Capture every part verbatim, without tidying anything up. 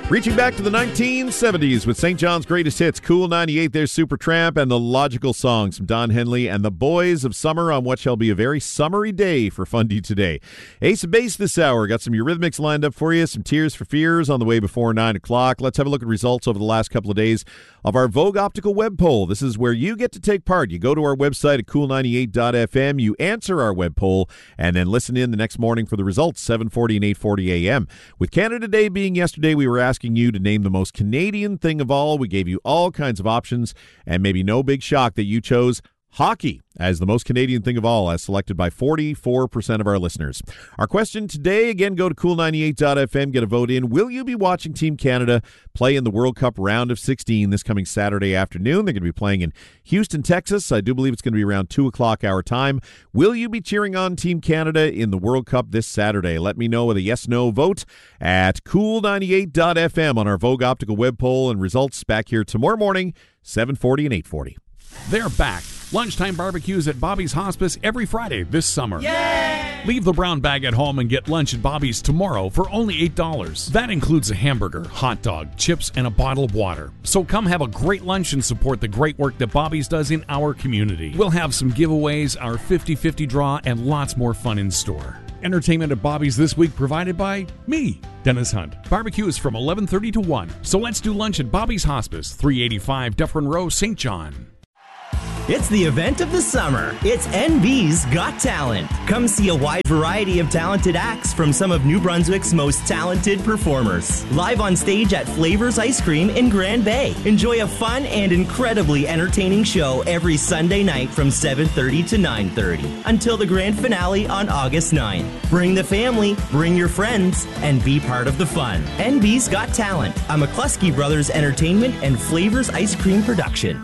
Reaching back to the nineteen seventies with Saint John's greatest hits, Cool ninety-eight, there's Supertramp, and the Logical Songs from Don Henley and the Boys of Summer on what shall be a very summery day for Fundy today. Ace of Base this hour. Got some Eurythmics lined up for you, some Tears for Fears on the way before nine o'clock. Let's have a look at results over the last couple of days of our Vogue Optical Web Poll. This is where you get to take part. You go to our website at cool ninety-eight dot f m, you answer our web poll, and then listen in the next morning for the results, seven forty and eight forty a m With Canada Day being yesterday, we were asking you to name the most Canadian thing of all. We gave you all kinds of options, and maybe no big shock that you chose hockey as the most Canadian thing of all, as selected by forty-four percent of our listeners. Our question today, again, go to cool ninety-eight dot f m, get a vote in. Will you be watching Team Canada play in the World Cup round of sixteen this coming Saturday afternoon? They're going to be playing in Houston, Texas. I do believe it's going to be around two o'clock our time. Will you be cheering on Team Canada in the World Cup this Saturday? Let me know with a yes-no vote at cool ninety-eight dot f m on our Vogue Optical Web Poll, and results back here tomorrow morning, seven forty and eight forty. They're back. Lunchtime barbecues at Bobby's Hospice every Friday this summer. Yay! Leave the brown bag at home and get lunch at Bobby's tomorrow for only eight dollars. That includes a hamburger, hot dog, chips, and a bottle of water. So come have a great lunch and support the great work that Bobby's does in our community. We'll have some giveaways, our fifty fifty draw, and lots more fun in store. Entertainment at Bobby's this week provided by me, Dennis Hunt. Barbecue is from eleven thirty to one. So let's do lunch at Bobby's Hospice, three eighty-five Dufferin Row, Saint John. It's the event of the summer. It's N B's Got Talent. Come see a wide variety of talented acts from some of New Brunswick's most talented performers. Live on stage at Flavors Ice Cream in Grand Bay. Enjoy a fun and incredibly entertaining show every Sunday night from seven thirty to nine thirty until the grand finale on August ninth. Bring the family, bring your friends, and be part of the fun. N B's Got Talent, a McCluskey Brothers Entertainment and Flavors Ice Cream production.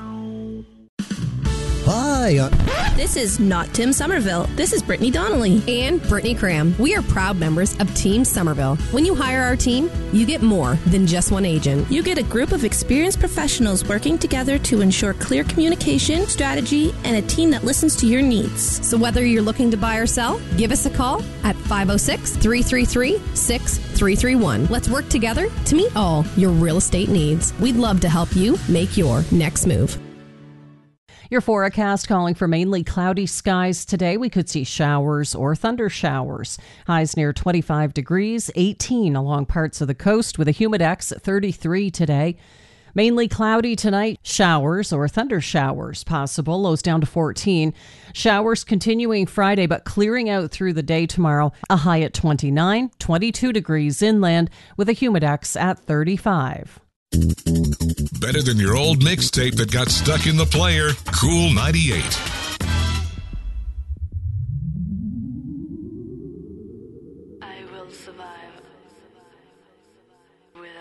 Hi. Uh- this is not Tim Somerville. This is Brittany Donnelly. And Brittany Cram. We are proud members of Team Somerville. When you hire our team, you get more than just one agent. You get a group of experienced professionals working together to ensure clear communication, strategy, and a team that listens to your needs. So whether you're looking to buy or sell, give us a call at five oh six, three three three, six three three one. Let's work together to meet all your real estate needs. We'd love to help you make your next move. Your forecast calling for mainly cloudy skies today. We could see showers or thunder showers. Highs near twenty-five degrees, eighteen along parts of the coast with a humidex at thirty-three today. Mainly cloudy tonight. Showers or thunder showers possible. Lows down to fourteen. Showers continuing Friday, but clearing out through the day tomorrow. A high at twenty-nine, twenty-two degrees inland with a humidex at thirty-five. Better than your old mixtape that got stuck in the player. Cool ninety-eight. I will survive.